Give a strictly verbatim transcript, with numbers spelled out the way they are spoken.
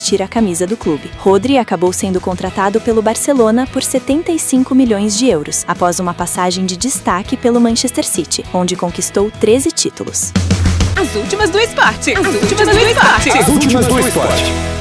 vestir a camisa do clube. Rodri acabou sendo contratado pelo Barcelona por setenta e cinco milhões de euros, após uma passagem de destaque pelo Manchester City, onde conquistou treze títulos. As últimas do esporte! As últimas do esporte! As últimas do esporte!